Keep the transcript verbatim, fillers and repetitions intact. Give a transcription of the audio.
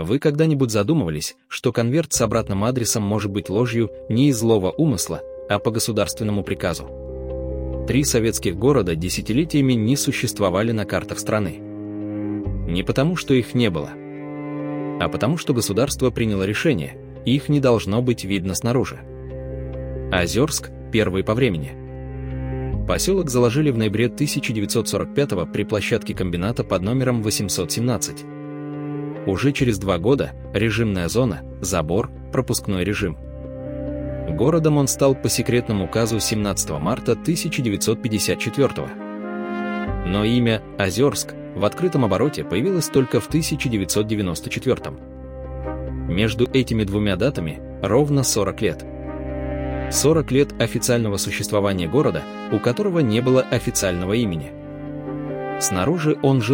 Вы когда-нибудь задумывались, что конверт с обратным адресом может быть ложью не из злого умысла, а по государственному приказу? Три советских города десятилетиями не существовали на картах страны. Не потому, что их не было, а потому, что государство приняло решение, и их не должно быть видно снаружи. Озерск – первый по времени. Поселок заложили в ноябре тысяча девятьсот сорок пятого при площадке комбината под номером восемьсот семнадцать. Уже через два года режимная зона, забор, пропускной режим. Городом он стал по секретному указу семнадцатого марта тысяча девятьсот пятьдесят четвёртого. Но имя Озерск в открытом обороте появилось только в тысяча девятьсот девяносто четвёртом. Между этими двумя датами ровно сорок лет. сорок лет официального существования города, у которого не было официального имени. Снаружи он жил